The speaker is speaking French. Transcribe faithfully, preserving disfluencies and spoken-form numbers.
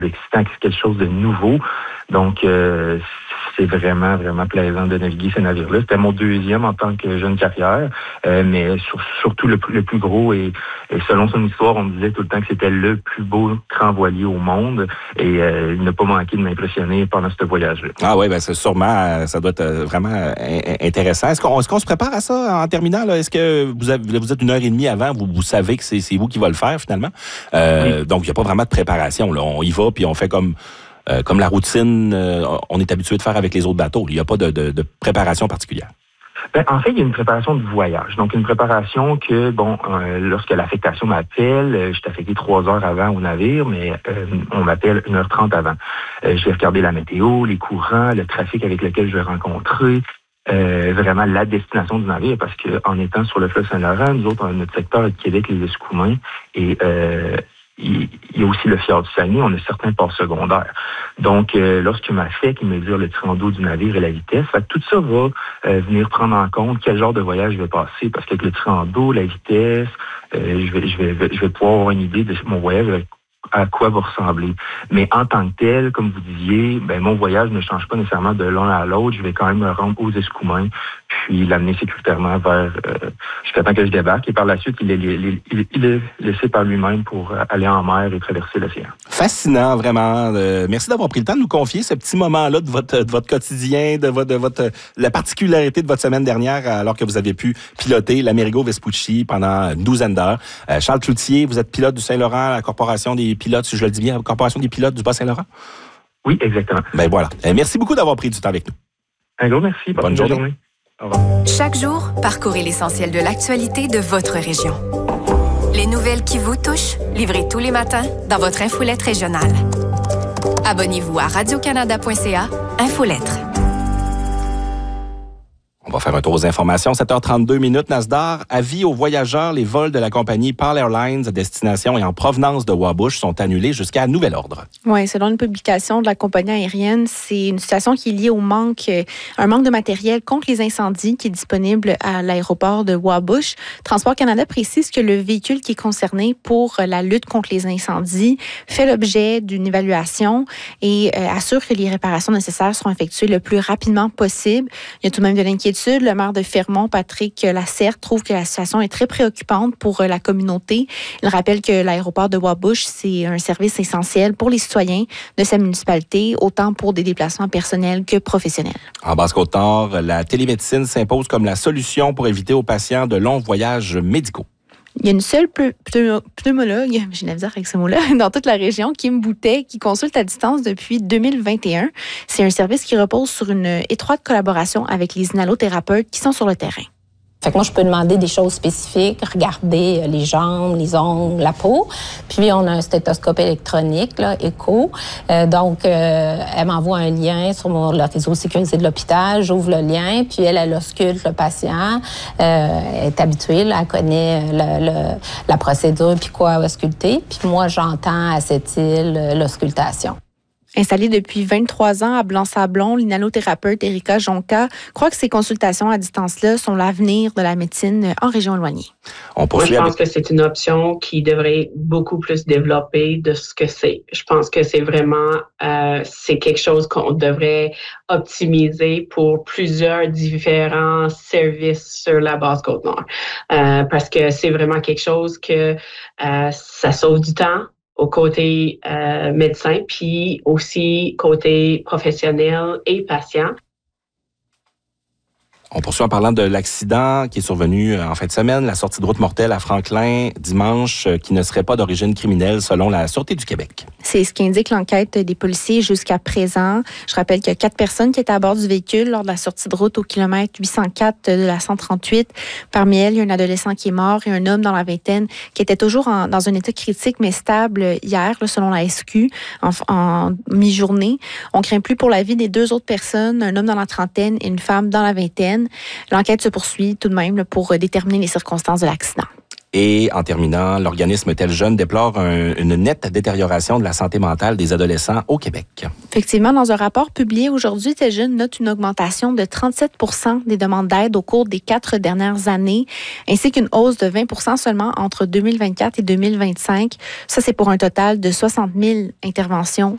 excitant, que c'est quelque chose de nouveau. Donc, euh, c'est vraiment, vraiment plaisant de naviguer ce navire-là. C'était mon deuxième en tant que jeune carrière, euh, mais sur, surtout le, le plus gros. Et, et selon son histoire, on me disait tout le temps que c'était le plus beau grand voilier au monde. Et euh, il n'a pas manqué de m'impressionner pendant ce voyage-là. Ah oui, ben c'est sûrement, ça doit être vraiment intéressant. Est-ce qu'on, est-ce qu'on se prépare à ça en terminant? Là? Est-ce que vous, avez, vous êtes une heure et demie avant, vous, vous savez que c'est, c'est vous qui va le faire finalement? Euh, oui. Donc, il n'y a pas vraiment de préparation. Là. On y va, puis on fait comme... Euh, comme la routine, euh, on est habitué de faire avec les autres bateaux. Il n'y a pas de, de, de préparation particulière. Ben, en fait, il y a une préparation de voyage. Donc, une préparation que, bon, euh, lorsque l'affectation m'appelle, euh, je suis affecté trois heures avant au navire, mais euh, on m'appelle une heure trente avant. Euh, je vais regarder la météo, les courants, le trafic avec lequel je vais rencontrer, euh, vraiment la destination du navire, parce que en étant sur le fleuve Saint-Laurent, nous autres, notre secteur est Québec, les Escoumins, et euh, il y a aussi le fjord du Saguenay, on a certains ports secondaires. Donc, euh, lorsqu'il m'a fait, il me dit le tirant d'eau du navire et la vitesse, fait que tout ça va euh, venir prendre en compte quel genre de voyage je vais passer, parce qu'avec le tirant d'eau, la vitesse, euh, je vais, je vais, je vais pouvoir avoir une idée de mon voyage, à quoi va ressembler. Mais en tant que tel, comme vous disiez, ben mon voyage ne change pas nécessairement de l'un à l'autre. Je vais quand même me rendre aux Escoumins, puis l'amener sécuritairement vers euh, jusqu'à temps que je débarque. Et par la suite, il est, il, il, il est laissé par lui-même pour aller en mer et traverser l'océan. Fascinant, vraiment. Euh, merci d'avoir pris le temps de nous confier ce petit moment-là de votre, de votre quotidien, de votre, de votre la particularité de votre semaine dernière, alors que vous aviez pu piloter l'Amerigo Vespucci pendant une douzaine d'heures. Euh, Charles Cloutier, vous êtes pilote du Saint-Laurent, la Corporation des pilotes, si je le dis bien, la Corporation des pilotes du Bas-Saint-Laurent? Oui, exactement. Ben voilà. Euh, merci beaucoup d'avoir pris du temps avec nous. Un gros merci. Bonne, Bonne journée. journée. Au revoir. Chaque jour, parcourez l'essentiel de l'actualité de votre région. Les nouvelles qui vous touchent, livrées tous les matins dans votre infolette régionale. Abonnez-vous à radio canada point c a, Infolettre. On va faire un tour aux informations. sept heures trente-deux minutes, Nasdaq. Avis aux voyageurs, les vols de la compagnie Pearl Airlines à destination et en provenance de Wabush sont annulés jusqu'à nouvel ordre. Oui, selon une publication de la compagnie aérienne, c'est une situation qui est liée au manque, un manque de matériel contre les incendies qui est disponible à l'aéroport de Wabush. Transport Canada précise que le véhicule qui est concerné pour la lutte contre les incendies fait l'objet d'une évaluation et euh, assure que les réparations nécessaires seront effectuées le plus rapidement possible. Il y a tout de même de l'inquiétude. Le maire de Fermont, Patrick Lacerte, trouve que la situation est très préoccupante pour la communauté. Il rappelle que l'aéroport de Wabush, c'est un service essentiel pour les citoyens de sa municipalité, autant pour des déplacements personnels que professionnels. En Basse-Côte-Nord, la télémédecine s'impose comme la solution pour éviter aux patients de longs voyages médicaux. Il y a une seule pneumologue, j'ai la misère avec ce mot-là, dans toute la région, Kim Boutet, qui consulte à distance depuis deux mille vingt et un. C'est un service qui repose sur une étroite collaboration avec les inhalothérapeutes qui sont sur le terrain. Fait que moi, je peux demander des choses spécifiques, regarder les jambes, les ongles, la peau. Puis, on a un stéthoscope électronique, là, écho. Euh, donc, euh, elle m'envoie un lien sur mon, le réseau sécurisé de l'hôpital. J'ouvre le lien, puis elle, elle ausculte le patient. Euh, elle est habituée, là, elle connaît le, le, la procédure, puis quoi ausculter. Puis moi, j'entends à cette île l'auscultation. Installée depuis vingt-trois ans à Blanc-Sablon, l'inhalothérapeute Erika Jonca croit que ces consultations à distance-là sont l'avenir de la médecine en région éloignée. On Moi, je pense avec... que c'est une option qui devrait beaucoup plus développer de ce que c'est. Je pense que c'est vraiment euh, c'est quelque chose qu'on devrait optimiser pour plusieurs différents services sur la Basse-Côte-Nord. Euh, parce que c'est vraiment quelque chose que euh, ça sauve du temps au côté euh, médecin, puis aussi côté professionnel et patient. On poursuit en parlant de l'accident qui est survenu en fin de semaine, la sortie de route mortelle à Franklin dimanche, qui ne serait pas d'origine criminelle selon la Sûreté du Québec. C'est ce qu'indique l'enquête des policiers jusqu'à présent. Je rappelle qu'il y a quatre personnes qui étaient à bord du véhicule lors de la sortie de route au kilomètre huit cent quatre de la cent trente-huit. Parmi elles, il y a un adolescent qui est mort et un homme dans la vingtaine qui était toujours en, dans un état critique mais stable hier, là, selon la S Q, en, en mi-journée. On craint plus pour la vie des deux autres personnes, un homme dans la trentaine et une femme dans la vingtaine. L'enquête se poursuit tout de même là, pour déterminer les circonstances de l'accident. Et en terminant, l'organisme Tel Jeune déplore un, une nette détérioration de la santé mentale des adolescents au Québec. Effectivement, dans un rapport publié aujourd'hui, Tel Jeune note une augmentation de trente-sept pour cent des demandes d'aide au cours des quatre dernières années, ainsi qu'une hausse de vingt pour cent seulement entre deux mille vingt-quatre et deux mille vingt-cinq. Ça, c'est pour un total de soixante mille interventions